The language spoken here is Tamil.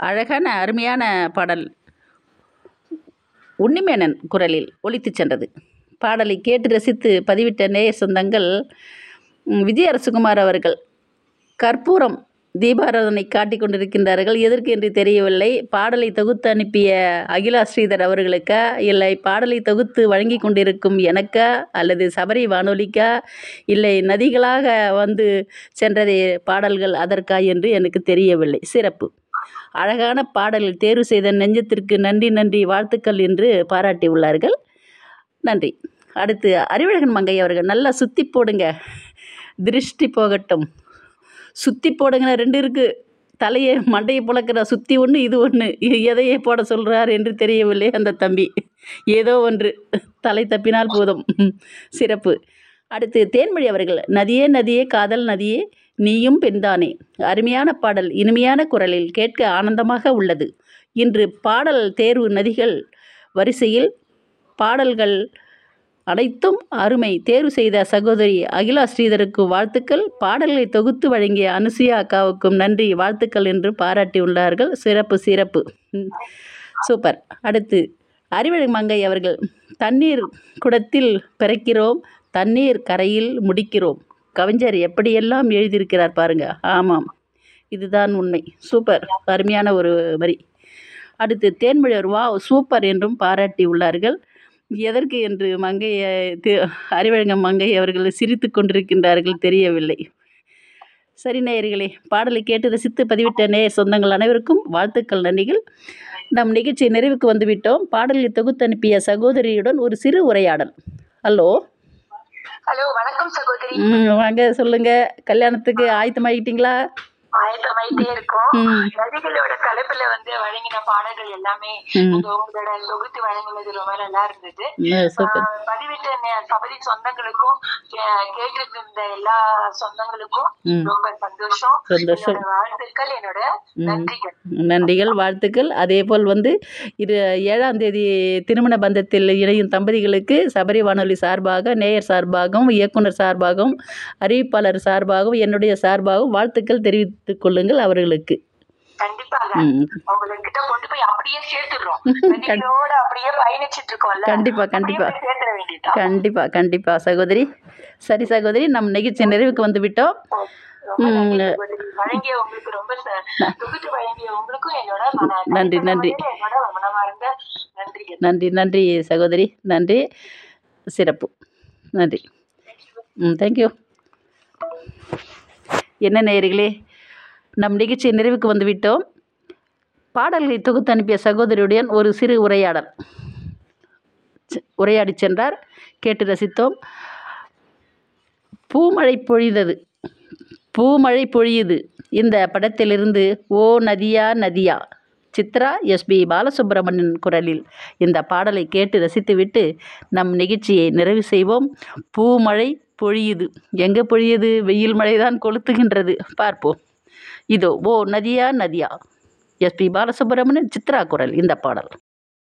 அழகான அருமையான பாடல் உன்னிமேனன் குரலில் ஒலித்துச் சென்றது. பாடலை கேட்டு ரசித்து பதிவிட்ட நேயர் சொந்தங்கள் விஜய் அரசகுமார் அவர்கள் கற்பூரம் தீபாராதனை காட்டிக் கொண்டிருக்கின்றார்கள். எதற்கு என்று தெரியவில்லை. பாடலை தொகுத்து அனுப்பிய அகிலா ஸ்ரீதர் அவர்களுக்கா, இல்லை பாடலை தொகுத்து வழங்கி கொண்டிருக்கும் எனக்கா, அல்லது சபரி வானொலிக்கா, இல்லை நதிகளாக வந்து சென்றதே பாடல்கள் அதற்கா என்று எனக்கு தெரியவில்லை. சிறப்பு, அழகான பாடலில் தேர்வு செய்த நெஞ்சத்திற்கு நன்றி நன்றி வாழ்த்துக்கள் என்று பாராட்டியுள்ளார்கள். நன்றி. அடுத்து அறிவழகன் மங்கை அவர்கள் நல்லா சுற்றி போடுங்க, திருஷ்டி போகட்டும். சுற்றி போடுங்க, 2 இருக்குது. தலையை மண்டையை புழக்கிற சுற்றி ஒன்று, இது ஒன்று. எதையே போட சொல்கிறார் என்று தெரியவில்லை அந்த தம்பி. ஏதோ ஒன்று தலை தப்பினால் போதும். சிறப்பு. அடுத்து தேன்மொழி அவர்கள் நதியே நதியே காதல் நதியே நீயும் பெண்தானே. அருமையான பாடல், இனிமையான குரலில் கேட்க ஆனந்தமாக உள்ளது. இன்று பாடல் தேர்வு நதிகள் வரிசையில் பாடல்கள் அனைத்தும் அருமை. தேர்வு செய்த சகோதரி அகிலா ஸ்ரீதருக்கு வாழ்த்துக்கள். பாடல்களை தொகுத்து வழங்கிய அனுசுயா அக்காவுக்கும் நன்றி வாழ்த்துக்கள் என்று பாராட்டியுள்ளார்கள். சிறப்பு சிறப்பு, சூப்பர். அடுத்து அறிவழகன் மங்கை அவர்கள் தண்ணீர் குடத்தில் பிறக்கிறோம், தண்ணீர் கரையில் முடிக்கிறோம். கவிஞர் எப்படியெல்லாம் எழுதியிருக்கிறார் பாருங்க. ஆமாம், இதுதான் உண்மை. சூப்பர், அருமையான ஒரு வரி. அடுத்து தேன்மொழியர் வா சூப்பர் என்றும் பாராட்டி உள்ளார்கள். எதற்கு என்று அறிவழகன் மங்கை அவர்கள் சிரித்து கொண்டிருக்கின்றார்கள் தெரியவில்லை. சரி நேயர்களே, பாடலை கேட்டு ரசித்து பதிவிட்ட நேயர் சொந்தங்கள் அனைவருக்கும் வாழ்த்துக்கள் நன்றிகள். நம் நிகழ்ச்சி நிறைவுக்கு வந்துவிட்டோம். பாடலை தொகுத்து அனுப்பிய சகோதரியுடன் ஒரு சிறு உரையாடல். ஹலோ ஹலோ, வணக்கம் சகோதரி. வாங்க, சொல்லுங்க. கல்யாணத்துக்கு ஆயத்தமாகிட்டீங்களா? ஆயத்தமாயிட்டே இருக்கோம். நதிகளோட தலைப்புல வழங்கின பாடல்கள் எல்லாமே உங்களோட தொகுத்து வழங்கினது ரொம்ப நல்லா இருந்தது. பதிவிட்ட சபதி சொந்தங்களுக்கும் கேட்டு இருந்த எல்லா சொந்தங்களுக்கும் ரொம்ப சந்தோஷம். வாழ்த்துக்கள், என்னோட நன்றிகள். நன்றிகள், வாழ்த்துக்கள். அதே போல் 7ஆம் தேதி திருமண பந்தத்தில் இணையும் தம்பதிகளுக்கு சபரி வானொலி சார்பாக, நேயர் சார்பாகவும், இயக்குனர் சார்பாகவும், அறிவிப்பாளர் சார்பாகவும், என்னுடைய சார்பாகவும் வாழ்த்துக்கள் தெரிவித்துக் கொள்ளுங்கள் அவர்களுக்கு. கண்டிப்பாக அவங்ககிட்ட கொண்டு போய் அப்படியே சேர்த்துறோம். நதிகளோட அப்படியே பயணிச்சிட்டு இருக்கோம்ல. கண்டிப்பா கண்டிப்பா கண்டிப்பா கண்டிப்பா சகோதரி. சரி சகோதரி, நம் நிகழ்ச்சி நிறைவுக்கு வந்து விட்டோம். வழங்கிய உங்களுக்கு ரொம்ப தொகுத்து வழங்கிய உங்களுக்கும் என்னோட நன்றி நன்றி நன்றி நன்றி சகோதரி. நன்றி, சிறப்பு, நன்றி. தேங்க்யூ. என்ன நேயர்களே, நம் நிகழ்ச்சி நிறைவுக்கு வந்துவிட்டோம். பாடல்களை தொகுத்து அனுப்பிய சகோதரியுடன் ஒரு சிறு உரையாடி சென்றார். கேட்டு ரசித்தோம். பூமழை பொழியுது இந்த படத்திலிருந்து ஓ நதியா நதியா, சித்ரா எஸ்பி பாலசுப்ரமணியன் குரலில் இந்த பாடலை கேட்டு ரசித்துவிட்டு நம் நிகழ்ச்சியை நிறைவு செய்வோம். பூமழை பொழியுது, எங்கே பொழியுது? வெயில் மழைதான் கொளுத்துகின்றது. பார்ப்போம். இதோ ஓ நதியா நதியா, எஸ்பி பாலசுப்ரமணியன், சித்ரா குரல் இந்த பாடல்.